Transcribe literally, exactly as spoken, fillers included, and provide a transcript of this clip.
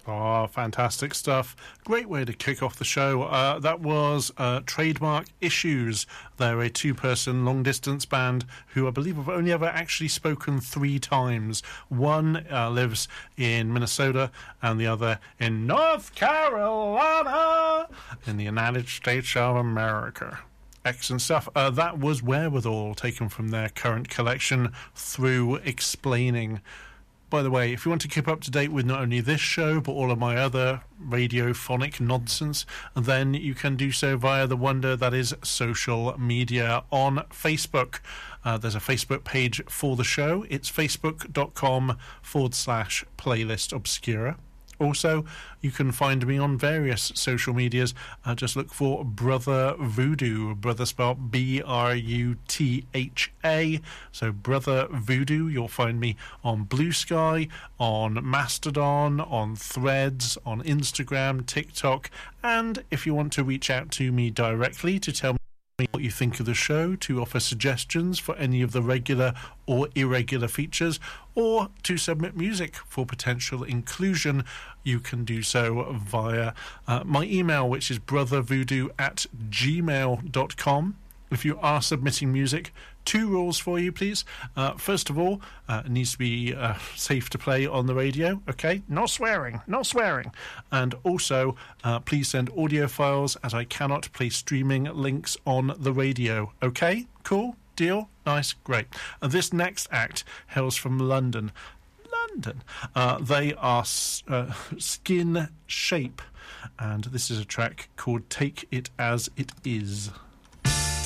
Oh, fantastic stuff. Great way to kick off the show. Uh, that was uh, Trademark Issues. They're a two-person long-distance band who I believe have only ever actually spoken three times. One uh, lives in Minnesota and the other in North Carolina in the United States of America. Excellent stuff. Uh, that was Wherewithal, taken from their current collection, Through Explaining. By the way, if you want to keep up to date with not only this show, but all of my other radiophonic nonsense, then you can do so via the wonder that is social media on Facebook. Uh, there's a Facebook page for the show. It's facebook.com forward slash playlist obscura. Also, you can find me on various social medias. Uh, just look for Brother Voodoo. Brother spelled B R U T H A. So Brother Voodoo. You'll find me on Blue Sky, on Mastodon, on Threads, on Instagram, TikTok. And if you want to reach out to me directly to tell me what you think of the show, to offer suggestions for any of the regular or irregular features, or to submit music for potential inclusion, you can do so via uh, my email, which is brothervoodoo at gmail dot com. If you are submitting music, two rules for you, please. Uh, first of all, uh, it needs to be uh, safe to play on the radio, okay? No swearing, no swearing. And also, uh, please send audio files, as I cannot play streaming links on the radio, okay? Cool? Deal? Nice? Great. And this next act hails from London. London. Uh, they are uh, Skin Shape, and this is a track called Take It As It Is.